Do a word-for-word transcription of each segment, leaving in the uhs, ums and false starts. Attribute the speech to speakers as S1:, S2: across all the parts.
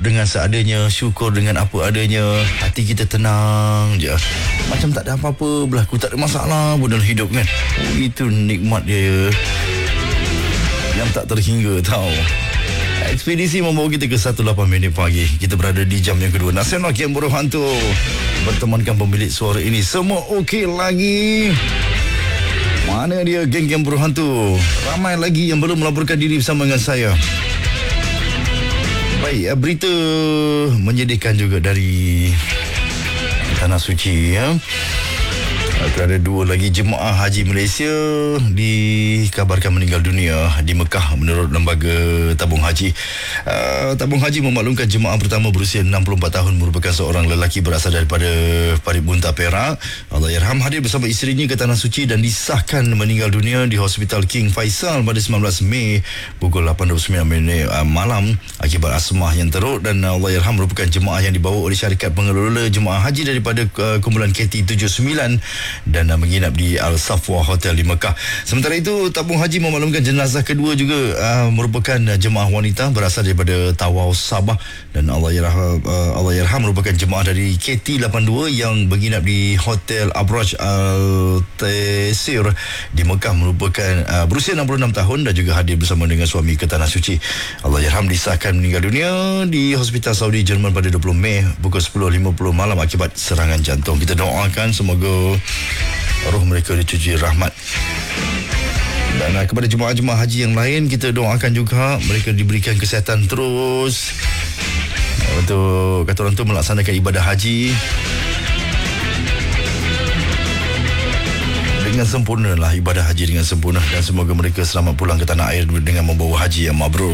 S1: dengan seadanya, syukur dengan apa adanya, hati kita tenang je, macam tak ada apa-apa berlaku, tak ada masalah pun dalam hidup kan. Oh, itu nikmat dia yang tak terhingga tau. Ekspedisi membawa kita ke satu lapan minit pagi. Kita berada di jam yang kedua Nasional Geng Buruh Hantu. Bertemankan pemilik suara ini. Semua okey lagi? Mana dia geng-geng Buruh Hantu? Ramai lagi yang belum melaporkan diri bersama dengan saya. Baik, berita menyedihkan juga dari Tanah Suci ya. Ada dua lagi jemaah haji Malaysia dikabarkan meninggal dunia di Mekah menurut lembaga tabung haji. Uh, tabung haji memaklumkan jemaah pertama berusia enam puluh empat tahun merupakan seorang lelaki berasal daripada Paribunta, Perak. Allahyarham hadir bersama isterinya ke Tanah Suci dan disahkan meninggal dunia di Hospital King Faisal pada sembilan belas Mei pukul lapan dua puluh sembilan minit uh, malam akibat asmah yang teruk. Dan Allahyarham merupakan jemaah yang dibawa oleh syarikat pengelola jemaah haji daripada uh, kumpulan K T tujuh sembilan dan uh, menginap di Al-Safwa Hotel di Mekah. Sementara itu, tabung haji memaklumkan jenazah kedua juga uh, merupakan uh, jemaah wanita berasal daripada Tawau, Sabah, dan Allahyarham uh, Allahyarham merupakan jemaah dari K T lapan dua yang menginap di Hotel Abraj Al-Taisir di Mekah, merupakan uh, berusia enam puluh enam tahun dan juga hadir bersama dengan suami ke Tanah Suci. Allahyarham disahkan meninggal dunia di Hospital Saudi Jerman pada dua puluh Mei pukul sepuluh lima puluh malam akibat serangan jantung. Kita doakan semoga roh mereka dicuci rahmat. Dan uh, kepada jemaah-jemaah haji yang lain, kita doakan juga mereka diberikan kesihatan terus uh, untuk kata orang tu melaksanakan ibadah haji dengan sempurna lah, ibadah haji dengan sempurna, dan semoga mereka selamat pulang ke tanah air dengan membawa haji yang mabrur.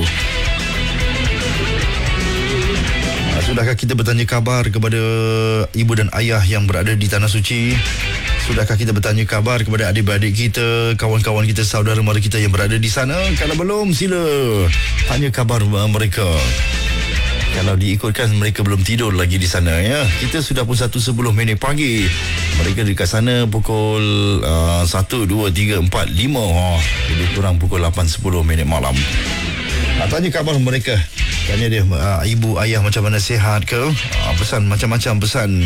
S1: Uh, sudahkah kita bertanya kabar kepada ibu dan ayah yang berada di Tanah Suci? Sudahkah kita bertanya kabar kepada adik-beradik kita, kawan-kawan kita, saudara mara kita yang berada di sana? Kalau belum, sila tanya kabar mereka. Kalau diikutkan mereka belum tidur lagi di sana ya. Kita sudah pun satu sepuluh minit pagi. Mereka dekat sana pukul uh, satu, dua, tiga, empat, lima. Oh, lebih kurang pukul lapan, sepuluh minit malam. Uh, tanya kabar mereka. Tanya dia, uh, ibu, ayah macam mana, sihat ke? Uh, pesan macam-macam pesan.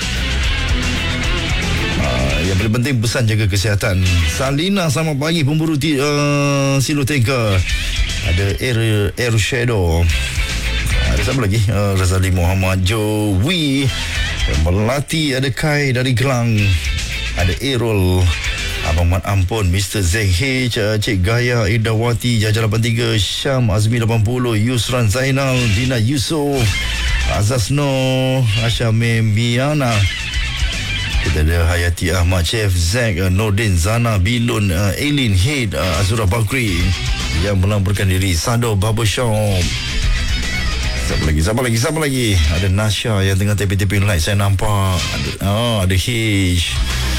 S1: Yang paling penting pesan jaga kesihatan. Salina, selamat pagi. Pemburu ti, uh, silo tanker. Ada Air, Air Shadow. Ada siapa lagi? Uh, Razali Muhammad, Jowi Melati, ada Kai dari Gelang, ada Errol, Abang Mat Ampun, Mister Zeng H, uh, Cik Gaya, Idawati, Jaja lapan tiga, Syam Azmi lapan puluh, Yusran Zainal, Dina Yusof, Azaz Noh, Asha Miana. Kita ada Hayati Ahmad, Chef Zack, uh, Nordin, Zana, Bilun, uh, Aileen Head, uh, Azura Bakri yang melaporkan diri, Sado Barbershop. Siapa lagi? Siapa lagi? Siapa lagi? Ada Nasha yang tengah taping-taping light, saya nampak. Ada, oh, ada Hish.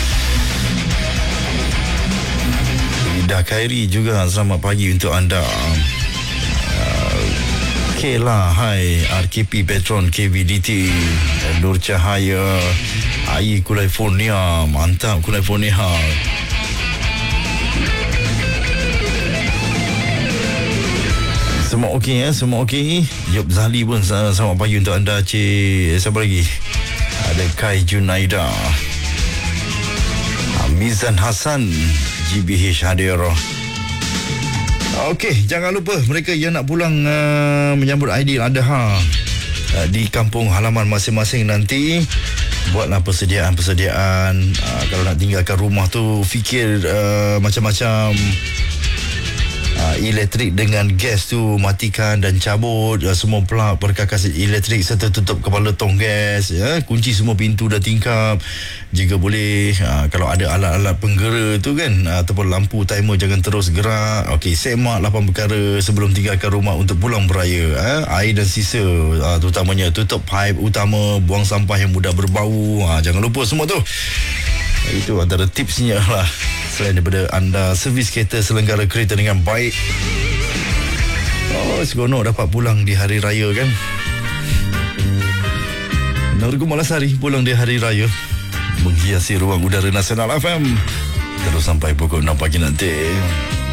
S1: Ida Khairi juga, selamat pagi untuk anda. Uh, Kela, hai. R K P Petron, K V D T, Nur Cahaya, Ai California, mantap California. Semua okey ya, semua okey. Yop Zali pun selamat pagi untuk anda, Cik. Siapa lagi? Ada Kai Junaida, Mizan Hasan, G B H hadir. Okey, jangan lupa mereka yang nak pulang uh, menyambut Aidiladha uh, di kampung halaman masing-masing nanti, buatlah persediaan-persediaan. Uh, kalau nak tinggalkan rumah tu, fikir uh, macam-macam. Uh, elektrik dengan gas tu matikan dan cabut uh, semua plug perkakas elektrik serta tutup kepala tong gas ya. Kunci semua pintu dan tingkap. Jika boleh, uh, kalau ada alat-alat penggera tu kan, uh, ataupun lampu timer, jangan terus gerak. Okey, semak lapan perkara sebelum tinggalkan rumah untuk pulang beraya. uh, Air dan sisa, uh, terutamanya tutup pipe utama, buang sampah yang mudah berbau. uh, Jangan lupa semua tu. Itu antara tipsnya lah. Selain daripada anda servis kereta selenggara kereta dengan baik, oh, seronok dapat pulang di hari raya kan. Nurul Malasari pulang di hari raya, menghiasi ruang udara Nasional F M terus sampai pukul enam pagi nanti.